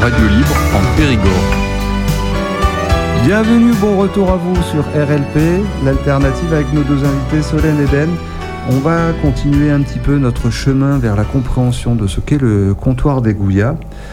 radio libre en Périgord. Bienvenue, bon retour à vous sur RLP, l'alternative avec nos deux invités Solène et Ben. On va continuer un petit peu notre chemin vers la compréhension de ce qu'est le comptoir des Gouillas.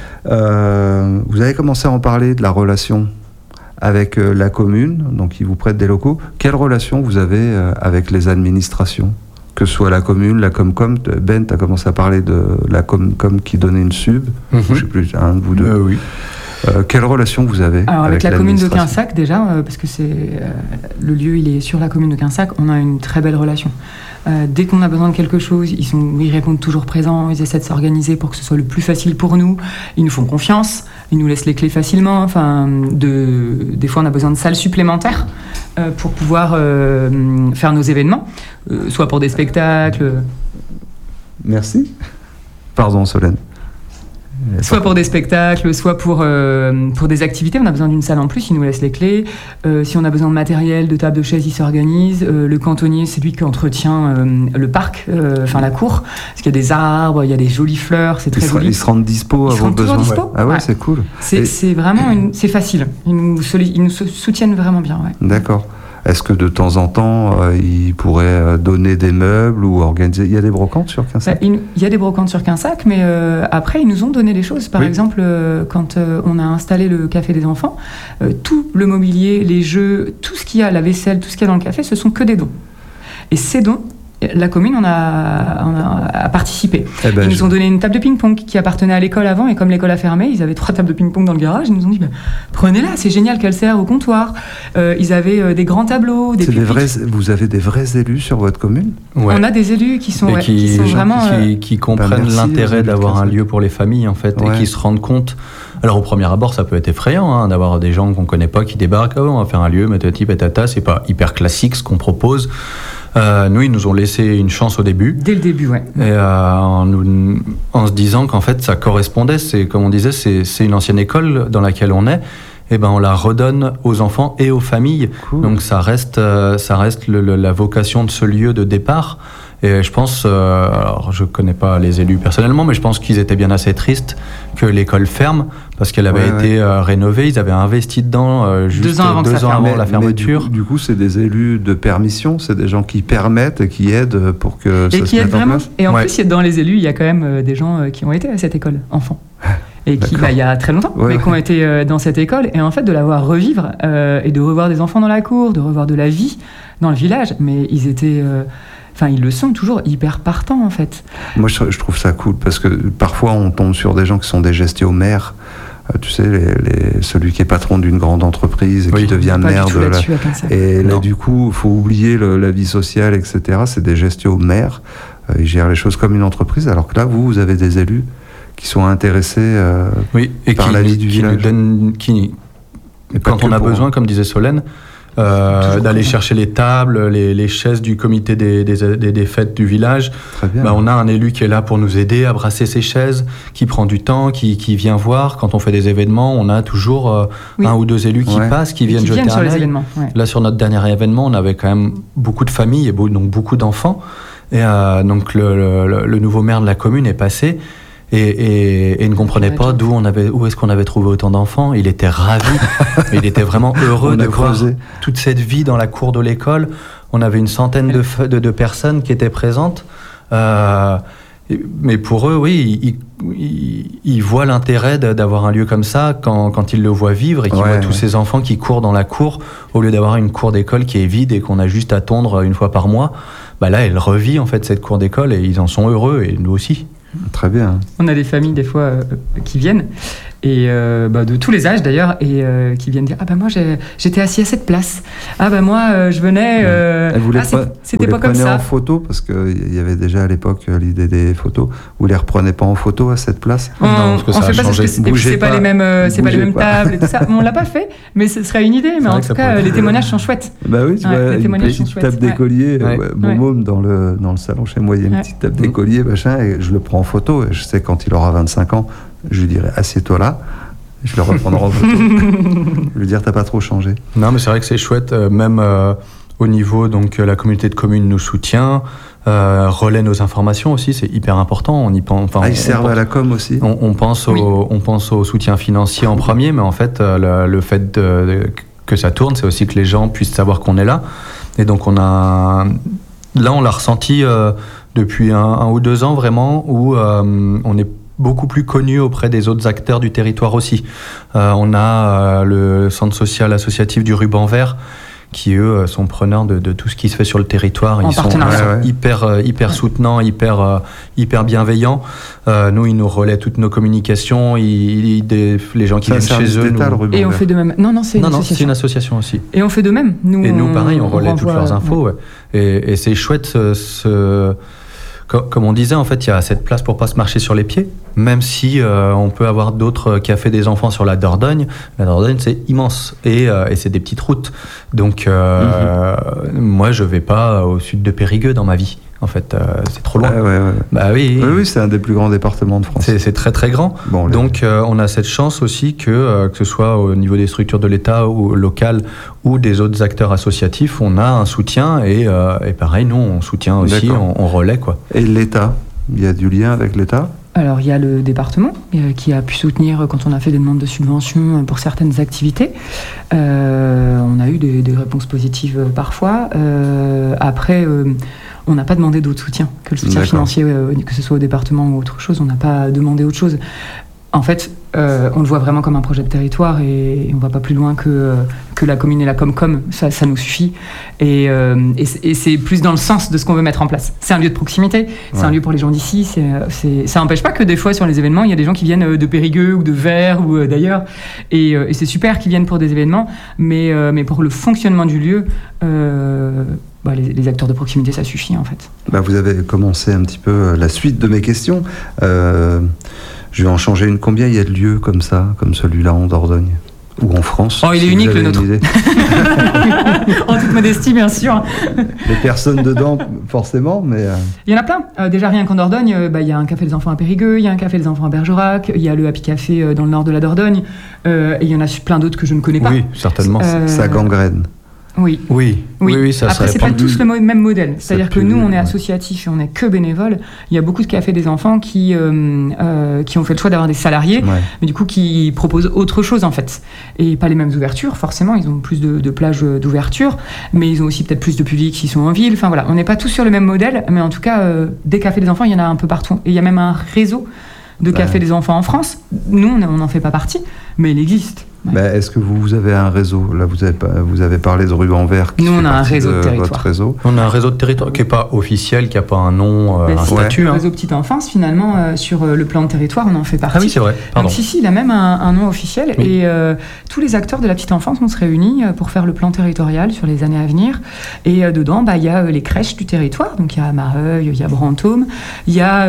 Vous avez commencé à en parler de la relation avec la commune, donc ils vous prêtent des locaux. Quelle relation vous avez avec les administrations ? Que ce soit la commune, la Comcom. Ben, tu as commencé à parler de la Comcom qui donnait une sub. Je ne sais plus, un de vous deux. Oui. Quelle relation vous avez avec la commune de Quinsac déjà, parce que le lieu il est sur la commune de Quinsac, on a une très belle relation. Dès qu'on a besoin de quelque chose, ils répondent toujours présents, ils essaient de s'organiser pour que ce soit le plus facile pour nous, ils nous font confiance, ils nous laissent les clés facilement, des fois on a besoin de salles supplémentaires pour pouvoir faire nos événements, soit pour des spectacles. Merci. Pardon Solène. Soit pour des spectacles, soit pour des activités. On a besoin d'une salle en plus, ils nous laissent les clés. Si on a besoin de matériel, de tables, de chaises, ils s'organisent. Le cantonnier, c'est lui qui entretient le parc, la cour. Parce qu'il y a des arbres, il y a des jolies fleurs, c'est très joli. Ils se rendent dispo à vos besoins. Dispo. Ah ouais, c'est cool. C'est vraiment c'est facile. Ils nous soutiennent vraiment bien. Ouais. D'accord. Est-ce que de temps en temps, ils pourraient donner des meubles ou organiser... Il y a des brocantes sur Quinsac ? Il y a des brocantes sur Quinsac, mais après, ils nous ont donné des choses. Par exemple, quand on a installé le café des enfants, tout le mobilier, les jeux, tout ce qu'il y a, la vaisselle, tout ce qu'il y a dans le café, ce sont que des dons. Et ces dons, la commune a participé. Ils nous ont donné une table de ping-pong qui appartenait à l'école avant, et comme l'école a fermé, ils avaient 3 tables de ping-pong dans le garage. Ils nous ont dit prenez-la, c'est génial qu'elle sert au comptoir. Ils avaient des grands tableaux, vous avez des vrais élus sur votre commune ? On a des élus qui sont qui comprennent l'intérêt d'avoir un lieu pour les familles en fait, et qui se rendent compte. Alors au premier abord, ça peut être effrayant d'avoir des gens qu'on connaît pas qui débarquent. On va faire un lieu, matati patata. C'est pas hyper classique ce qu'on propose. Nous, ils nous ont laissé une chance au début. Dès le début, ouais. Et en se disant qu'en fait, ça correspondait. C'est, comme on disait, c'est une ancienne école dans laquelle on est. Et on la redonne aux enfants et aux familles. Cool. Donc ça reste la vocation de ce lieu de départ. Et je pense, alors je connais pas les élus personnellement, mais je pense qu'ils étaient bien assez tristes que l'école ferme parce qu'elle avait été rénovée. Ils avaient investi dedans juste 2 ans avant la fermeture. Mais du coup, c'est des élus de permission, c'est des gens qui permettent et qui aident pour que ça se mette en place. Et en plus, dans les élus, il y a quand même des gens qui ont été à cette école, enfants. Et qui, il y a très longtemps, mais qui ont été dans cette école. Et en fait, de la voir revivre et de revoir des enfants dans la cour, de revoir de la vie dans le village, mais ils étaient... ils le sont toujours hyper partants, en fait. Moi, je trouve ça cool, parce que parfois, on tombe sur des gens qui sont des gestionnaires. Tu sais, celui qui est patron d'une grande entreprise et qui devient maire de la... Et là, du coup, il faut oublier la vie sociale, etc. C'est des gestionnaires. Ils gèrent les choses comme une entreprise, alors que là, vous avez des élus qui sont intéressés par la vie du village. Quand on a besoin, comme disait Solène, d'aller chercher les tables, les chaises du comité des fêtes du village. On a un élu qui est là pour nous aider à brasser ces chaises, qui prend du temps, qui vient voir. Quand on fait des événements, on a toujours 1 ou 2 élus qui passent, qui viennent jeter un œil. Là, sur notre dernier événement, on avait quand même beaucoup de familles et donc beaucoup d'enfants. Et donc le nouveau maire de la commune est passé. Et ne comprenait pas où est-ce qu'on avait trouvé autant d'enfants. Il était ravi, il était vraiment heureux de voir toute cette vie dans la cour de l'école. On avait une centaine de personnes qui étaient présentes. Mais pour eux, ils voient l'intérêt d'avoir un lieu comme ça quand ils le voient vivre et qu'ils voient tous ces enfants qui courent dans la cour au lieu d'avoir une cour d'école qui est vide et qu'on a juste à tondre une fois par mois. Là, elle revit en fait cette cour d'école et ils en sont heureux et nous aussi. Très bien. On a des familles des fois qui viennent et de tous les âges d'ailleurs et qui viennent dire moi j'étais assis à cette place, moi je venais c'était pas comme ça. Vous les prenez en photo parce qu'il y avait déjà à l'époque l'idée des photos. Vous les reprenez pas en photo à cette place? Non, parce que ça a changé. C'est pas les mêmes tables et tout ça. On l'a pas fait, mais ce serait une idée. Mais en tout cas, les témoignages sont chouettes. Oui, tu vois, une petite table d'écolier. Mon môme dans le salon chez moi, il y a une petite table d'écolier, machin, et je le prends en photo. Et je sais quand il aura 25 ans, je lui dirai assieds-toi là. Je le reprendrai en photo. Je lui dire t'as pas trop changé. Non, mais c'est vrai que c'est chouette, même Au niveau, donc, la communauté de communes nous soutient, relaie nos informations aussi, c'est hyper important. On y pense. Ils servent à la com aussi. On pense au soutien financier en premier, mais en fait, le fait que ça tourne, c'est aussi que les gens puissent savoir qu'on est là. Et donc, on l'a ressenti depuis 1 ou 2 ans vraiment, où on est beaucoup plus connu auprès des autres acteurs du territoire aussi. On a le centre social associatif du Ruban Vert, qui eux sont preneurs de tout ce qui se fait sur le territoire. Ils sont hyper soutenants, hyper bienveillants. Nous, ils nous relaient toutes nos communications. Les gens qui viennent chez eux. Et on fait de même. Non, c'est une association aussi. Et on fait de même. Nous, pareil, on relaie toutes leurs infos. Ouais. Et c'est chouette comme on disait, en fait, il y a assez de place pour pas se marcher sur les pieds, même si on peut avoir d'autres cafés des enfants sur la Dordogne. La Dordogne, c'est immense et c'est des petites routes. Donc, moi, je vais pas au sud de Périgueux dans ma vie. En fait, c'est trop loin. Bah oui, c'est un des plus grands départements de France. C'est très très grand. Donc, on a cette chance aussi que ce soit au niveau des structures de l'État ou local ou des autres acteurs associatifs, on a un soutien et pareil, nous, on soutient aussi, on relaie quoi. Et l'État, il y a du lien avec l'État ? Alors, il y a le département qui a pu soutenir quand on a fait des demandes de subventions pour certaines activités. On a eu des réponses positives parfois. Après, on n'a pas demandé d'autre soutien que le soutien financier, que ce soit au département ou autre chose. On n'a pas demandé autre chose. En fait, on le voit vraiment comme un projet de territoire et on ne va pas plus loin que la commune et la Comcom, ça nous suffit. Et c'est plus dans le sens de ce qu'on veut mettre en place. C'est un lieu de proximité, c'est un lieu pour les gens d'ici. Ça n'empêche pas que des fois sur les événements, il y a des gens qui viennent de Périgueux ou de Vers ou d'ailleurs. Et c'est super qu'ils viennent pour des événements, mais pour le fonctionnement du lieu, les acteurs de proximité, ça suffit en fait. Vous avez commencé un petit peu la suite de mes questions. Je vais en changer une. Combien il y a de lieux comme ça, comme celui-là en Dordogne ou en France? Il est unique le nôtre. En toute modestie, bien sûr. Les personnes dedans, forcément, mais... Il y en a plein. Déjà, rien qu'en Dordogne, il y a un café des enfants à Périgueux, il y a un café des enfants à Bergerac, il y a le Happy Café dans le nord de la Dordogne, et il y en a plein d'autres que je ne connais pas. Oui, certainement. Ça gangrène. Oui, ça après, c'est pas tous le même modèle. C'est-à-dire que nous, on est associatifs et on n'est que bénévoles. Il y a beaucoup de cafés des enfants qui ont fait le choix d'avoir des salariés, mais du coup, qui proposent autre chose, en fait. Et pas les mêmes ouvertures, forcément. Ils ont plus de plages d'ouverture, mais ils ont aussi peut-être plus de public s'ils sont en ville. Enfin, voilà. On n'est pas tous sur le même modèle, mais en tout cas, des cafés des enfants, il y en a un peu partout. Et il y a même un réseau de cafés des enfants en France. Nous, on n'en fait pas partie, mais il existe. Est-ce que vous avez un réseau? Là, vous avez parlé de Ruban Vert. Nous, on a un réseau de territoire. On a un réseau de territoire qui n'est pas officiel, qui n'a pas un nom, un statut. Le réseau Petite Enfance, finalement, sur le plan de territoire, on en fait partie. Ah oui, c'est vrai. Pardon. Donc, il a même un nom officiel. Oui. Et tous les acteurs de la Petite Enfance, on se réunit pour faire le plan territorial sur les années à venir. Et dedans, il y a les crèches du territoire. Donc, il y a Mareuil, il y a Brantôme, il y a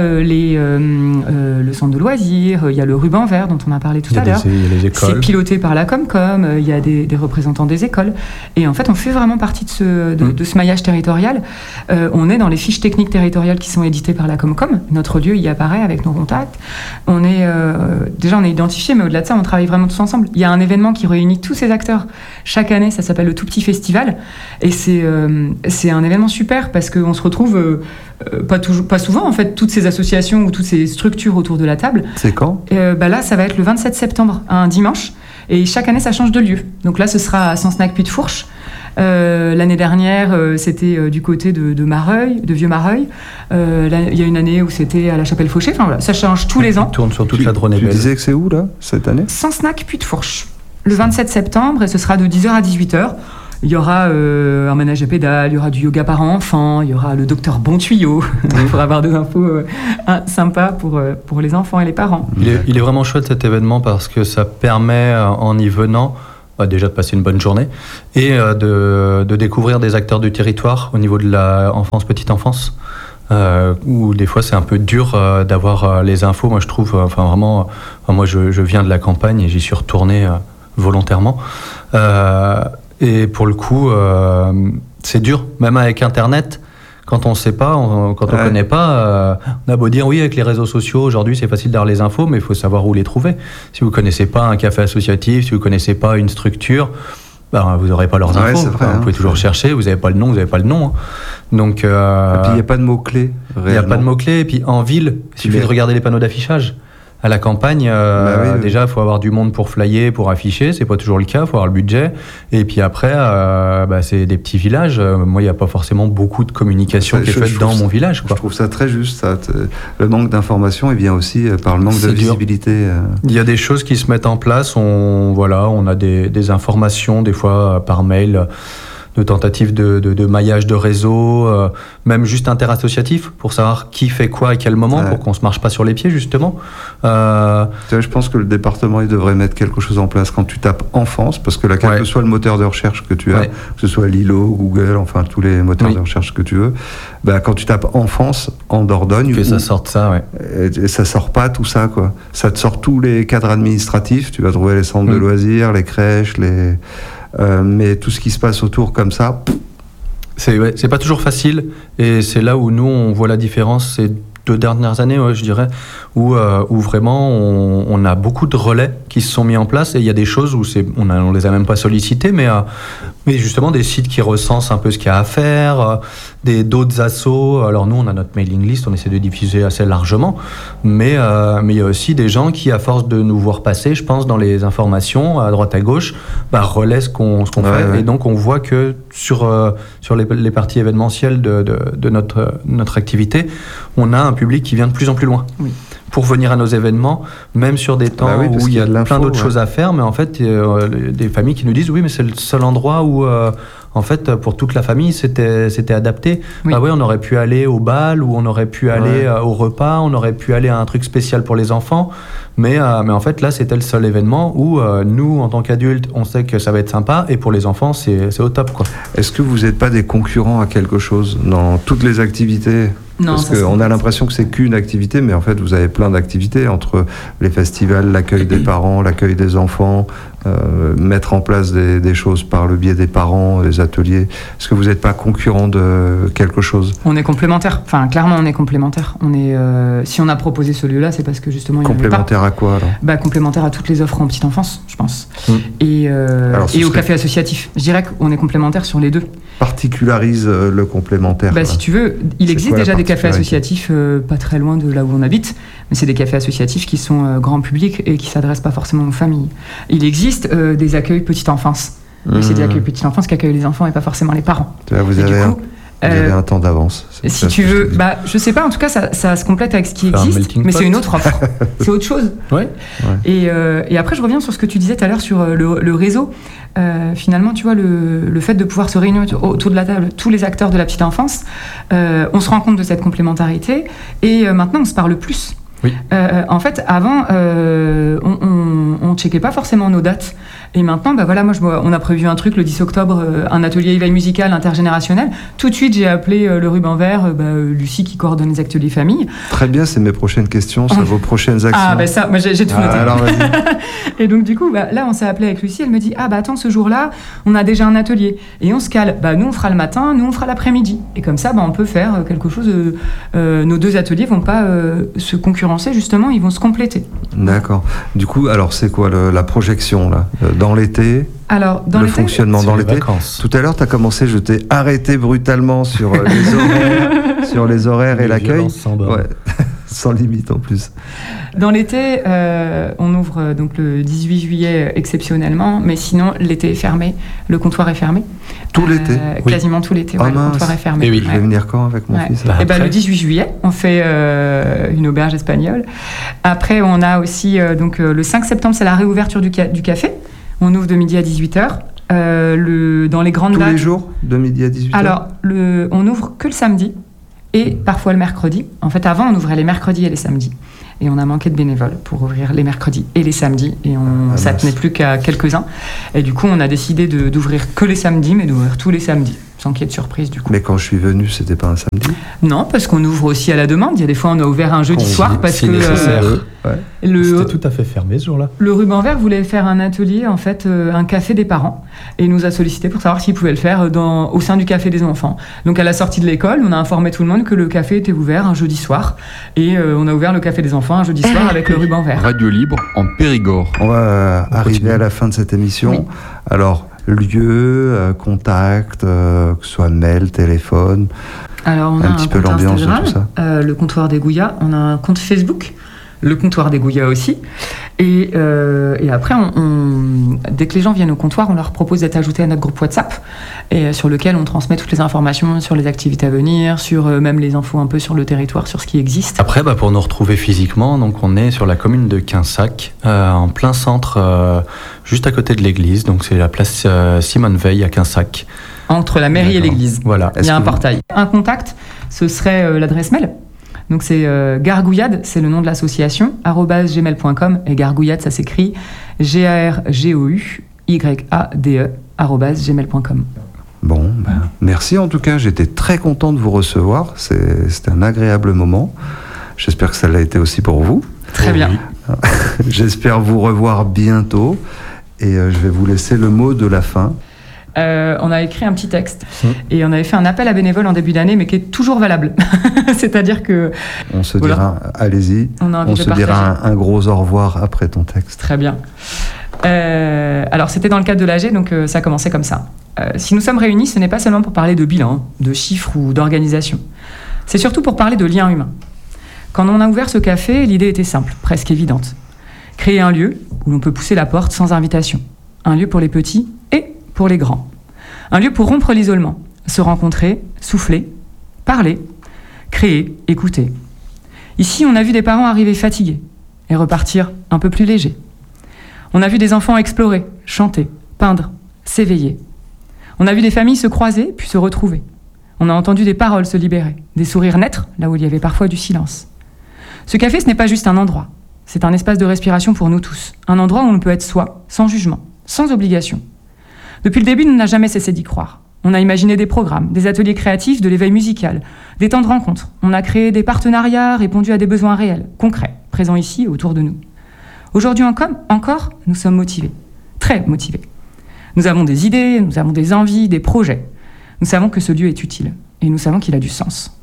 le centre de loisirs, il y a le Ruban Vert, dont on a parlé tout à l'heure. Il y a les écoles. C'est piloté par la Comcom, il y a des représentants des écoles. Et en fait, on fait vraiment partie de ce maillage territorial. On est dans les fiches techniques territoriales qui sont éditées par la Comcom. Notre lieu y apparaît avec nos contacts. Déjà, on est identifiés, mais au-delà de ça, on travaille vraiment tous ensemble. Il y a un événement qui réunit tous ces acteurs chaque année, ça s'appelle le Tout Petit Festival. Et c'est un événement super parce qu'on se retrouve pas souvent, en fait, toutes ces associations ou toutes ces structures autour de la table. C'est quand? Là, ça va être le 27 septembre, un dimanche. Et chaque année, ça change de lieu. Donc là, ce sera à Sancenac Puy de Fourche. L'année dernière, c'était du côté de Mareuil, de Vieux-Mareuil. Il y a une année où c'était à la Chapelle-Fauché. Enfin voilà, ça change tous les ans. Tourne sur toute la Drône et Belle. Tu disais que c'est où, là, cette année? Sancenac Puy de Fourche. Le 27 septembre, et ce sera de 10h à 18h. Il y aura un manège à pédales, il y aura du yoga parents-enfants, il y aura le docteur Bon Tuyau pour avoir des infos sympas pour les enfants et les parents. Il est vraiment chouette cet événement parce que ça permet en y venant déjà de passer une bonne journée et de découvrir des acteurs du territoire au niveau de la petite enfance. Où des fois c'est un peu dur d'avoir les infos. Moi je trouve, moi je viens de la campagne et j'y suis retourné volontairement. Et pour le coup, c'est dur, même avec Internet, quand on ne sait pas, quand on ne connaît pas, on a beau dire oui, avec les réseaux sociaux, aujourd'hui c'est facile d'avoir les infos, mais il faut savoir où les trouver. Si vous ne connaissez pas un café associatif, si vous ne connaissez pas une structure, vous n'aurez pas leurs infos. Vrai, vous pouvez toujours chercher, vous n'avez pas le nom, vous n'avez pas le nom. Donc, et puis il n'y a pas de mots-clés. Il n'y a pas de mots-clés. Et puis en ville, il suffit de regarder les panneaux d'affichage. À la campagne, déjà, il faut avoir du monde pour flyer, pour afficher. C'est pas toujours le cas, il faut avoir le budget. Et puis après, c'est des petits villages. Moi, il n'y a pas forcément beaucoup de communication qui est faite dans mon village. Je trouve ça très juste. Ça. Le manque d'information, il vient aussi par le manque de visibilité. Il y a des choses qui se mettent en place. On a des informations, des fois par mail, de tentatives de maillage de réseau, même juste interassociatif, pour savoir qui fait quoi à quel moment, pour qu'on ne se marche pas sur les pieds, justement. Je pense que le département, il devrait mettre quelque chose en place quand tu tapes enfance, parce que là, quel que soit le moteur de recherche que tu as, que ce soit Lilo, Google, enfin tous les moteurs de recherche que tu veux, quand tu tapes enfance en Dordogne... Que ça sorte ça, et ça sort pas tout ça, quoi. Ça te sort tous les cadres administratifs, tu vas trouver les centres de loisirs, les crèches, mais tout ce qui se passe autour comme ça... C'est pas toujours facile, et c'est là où nous, on voit la différence ces 2 dernières années, je dirais, où vraiment on a beaucoup de relais qui se sont mis en place, et il y a des choses où on les a même pas sollicités, mais justement des sites qui recensent un peu ce qu'il y a à faire, d'autres assos. Alors nous, on a notre mailing list, on essaie de diffuser assez largement, mais il y a aussi des gens qui, à force de nous voir passer, je pense, dans les informations à droite à gauche, relaient ce qu'on fait, et donc on voit que sur les parties événementielles de notre activité, on a un public qui vient de plus en plus loin. Oui. Pour venir à nos événements, même sur des temps où il y a plein d'autres choses à faire, mais en fait, des familles qui nous disent oui, mais c'est le seul endroit où, en fait, pour toute la famille, c'était adapté. Oui. On aurait pu aller au bal, ou on aurait pu aller au repas, on aurait pu aller à un truc spécial pour les enfants, mais en fait, là, c'était le seul événement où nous, en tant qu'adultes, on sait que ça va être sympa, et pour les enfants, c'est au top, quoi. Est-ce que vous n'êtes pas des concurrents à quelque chose dans toutes les activités ? Non, parce qu'on a l'impression que c'est qu'une activité, mais en fait, vous avez plein d'activités entre les festivals, l'accueil des parents, l'accueil des enfants, mettre en place des choses par le biais des parents, des ateliers. Est-ce que vous n'êtes pas concurrent de quelque chose ? On est complémentaires. Enfin, clairement, on est complémentaires. Si on a proposé ce lieu-là, c'est parce que justement, il n'y avait pas. Complémentaire à quoi, alors ? Complémentaire à toutes les offres en petite enfance, je pense. Et au café associatif. Je dirais qu'on est complémentaires sur les deux. Particularise le complémentaire. Si tu veux, il existe déjà des cafés associatifs pas très loin de là où on habite, mais c'est des cafés associatifs qui sont grand public et qui ne s'adressent pas forcément aux familles. Il existe des accueils petite enfance. C'est des accueils petite enfance qui accueillent les enfants et pas forcément les parents. Vous avez un temps d'avance. Si tu veux, je sais pas, en tout cas ça se complète avec ce qui existe, mais c'est une autre offre. C'est autre chose. Ouais. Et après je reviens sur ce que tu disais tout à l'heure sur le réseau. Finalement, tu vois, le fait de pouvoir se réunir autour de la table, tous les acteurs de la petite enfance, on se rend compte de cette complémentarité, et maintenant on se parle plus. Oui. En fait, avant, on checkait pas forcément nos dates. Et maintenant, on a prévu un truc le 10 octobre, un atelier éveil musical intergénérationnel. Tout de suite, j'ai appelé le Ruban Vert, Lucie qui coordonne les ateliers famille. Très bien, c'est mes prochaines questions, c'est vos prochaines actions. Moi j'ai tout noté. Alors vas-y. Et donc du coup, là, on s'est appelé avec Lucie. Elle me dit attends, ce jour-là, on a déjà un atelier et on se cale. Nous, on fera le matin, nous, on fera l'après-midi. Et comme ça, on peut faire quelque chose. Nos 2 ateliers vont pas se concurrencer, justement, ils vont se compléter. D'accord. Du coup, alors c'est quoi la projection là dans l'été? Alors, dans le fonctionnement dans l'été. Tout à l'heure, tu as commencé, je t'ai arrêté brutalement sur les horaires et l'accueil. Sans limite en plus. Dans l'été, on ouvre donc le 18 juillet exceptionnellement, mais sinon l'été est fermé, le comptoir est fermé. Tout l'été Quasiment tout l'été, le comptoir est fermé. Et oui. Je vais venir quand avec mon fils Le 18 juillet, on fait une auberge espagnole. Après, on a aussi le 5 septembre, c'est la réouverture du café. On ouvre de midi à 18h. Dans les grandes dates. Tous les jours, de midi à 18h. Alors, on ouvre que le samedi et parfois le mercredi. En fait, avant, on ouvrait les mercredis et les samedis. Et on a manqué de bénévoles pour ouvrir les mercredis et les samedis. Et ça tenait plus qu'à quelques-uns. Et du coup, on a décidé d'ouvrir que les samedis, mais d'ouvrir tous les samedis. Sans qu'il y ait de surprise, du coup. Mais quand je suis venu, c'était pas un samedi ? Non, parce qu'on ouvre aussi à la demande. Il y a des fois, on a ouvert un jeudi soir parce que... C'était tout à fait fermé ce jour-là. Le Ruban Vert voulait faire un atelier, en fait, un café des parents. Et il nous a sollicité pour savoir s'il pouvait le faire au sein du café des enfants. Donc, à la sortie de l'école, on a informé tout le monde que le café était ouvert un jeudi soir. Et on a ouvert le café des enfants un jeudi soir avec le Ruban Vert. Radio Libre en Périgord. On va arriver à la fin de cette émission. Oui. Alors... lieu, contact, que ce soit mail, téléphone. Alors on a un petit peu l'ambiance de tout ça. Le comptoir des Gouillas, on a un compte Facebook, le comptoir des Gouillas aussi. Et après, dès que les gens viennent au comptoir, on leur propose d'être ajoutés à notre groupe WhatsApp, et sur lequel on transmet toutes les informations sur les activités à venir, sur même les infos un peu sur le territoire, sur ce qui existe. Après, pour nous retrouver physiquement, donc on est sur la commune de Quinsac, en plein centre, juste à côté de l'église. Donc c'est la place Simone Veil à Quinsac. Entre la mairie et l'église. Voilà. Il y a un portail. Un contact, ce serait l'adresse mail. Donc c'est Gargouillade, c'est le nom de l'association, @gmail.com, et Gargouillade, ça s'écrit GARGOUYADE @gmail.com. Bon, merci en tout cas, j'étais très content de vous recevoir, c'était un agréable moment. J'espère que ça l'a été aussi pour vous. Très bien. J'espère vous revoir bientôt, et je vais vous laisser le mot de la fin. On a écrit un petit texte et on avait fait un appel à bénévoles en début d'année, mais qui est toujours valable. C'est-à-dire que... On se dira, allez-y, on se dira un gros au revoir après ton texte. Très bien. Alors c'était dans le cadre de l'AG, donc ça a commencé comme ça. Si nous sommes réunis, ce n'est pas seulement pour parler de bilan, de chiffres ou d'organisation. C'est surtout pour parler de liens humains. Quand on a ouvert ce café, l'idée était simple, presque évidente. Créer un lieu où l'on peut pousser la porte sans invitation. Un lieu pour les petits et pour les grands. Un lieu pour rompre l'isolement, se rencontrer, souffler, parler, créer, écouter. Ici, on a vu des parents arriver fatigués et repartir un peu plus légers. On a vu des enfants explorer, chanter, peindre, s'éveiller. On a vu des familles se croiser puis se retrouver. On a entendu des paroles se libérer, des sourires naître là où il y avait parfois du silence. Ce café, ce n'est pas juste un endroit. C'est un espace de respiration pour nous tous. Un endroit où on peut être soi, sans jugement, sans obligation. Depuis le début, on n'a jamais cessé d'y croire. On a imaginé des programmes, des ateliers créatifs, de l'éveil musical, des temps de rencontre. On a créé des partenariats, répondu à des besoins réels, concrets, présents ici et autour de nous. Aujourd'hui encore, nous sommes motivés, très motivés. Nous avons des idées, nous avons des envies, des projets. Nous savons que ce lieu est utile et nous savons qu'il a du sens.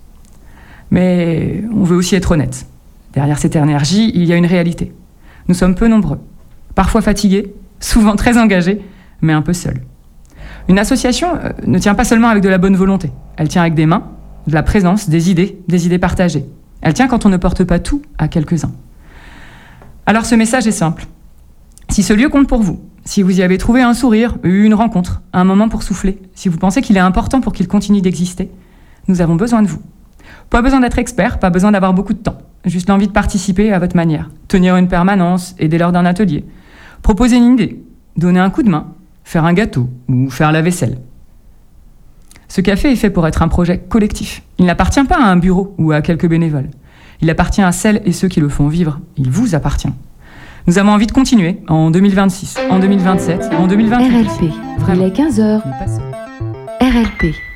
Mais on veut aussi être honnête. Derrière cette énergie, il y a une réalité. Nous sommes peu nombreux, parfois fatigués, souvent très engagés, mais un peu seuls. Une association ne tient pas seulement avec de la bonne volonté. Elle tient avec des mains, de la présence, des idées partagées. Elle tient quand on ne porte pas tout à quelques-uns. Alors ce message est simple. Si ce lieu compte pour vous, si vous y avez trouvé un sourire, une rencontre, un moment pour souffler, si vous pensez qu'il est important pour qu'il continue d'exister, nous avons besoin de vous. Pas besoin d'être expert, pas besoin d'avoir beaucoup de temps. Juste l'envie de participer à votre manière. Tenir une permanence, aider lors d'un atelier. Proposer une idée, donner un coup de main, faire un gâteau ou faire la vaisselle. Ce café est fait pour être un projet collectif. Il n'appartient pas à un bureau ou à quelques bénévoles. Il appartient à celles et ceux qui le font vivre. Il vous appartient. Nous avons envie de continuer en 2026, en 2027, en 2028. RLP, il est 15h. RLP.